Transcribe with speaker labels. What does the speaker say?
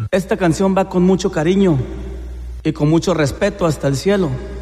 Speaker 1: Esta canción va con mucho cariño y con mucho respeto hasta el cielo.